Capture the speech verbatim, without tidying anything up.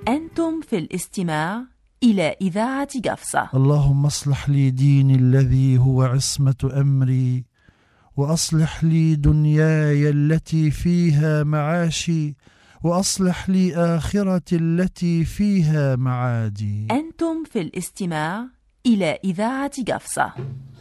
أنتم في الاستماع إلى إذاعة قفصة. اللهم اصلح لي ديني الذي هو عصمة أمري، وأصلح لي دنياي التي فيها معاشي، وأصلح لي آخرتي التي فيها معادي. أنتم في الاستماع إلى إذاعة قفصة.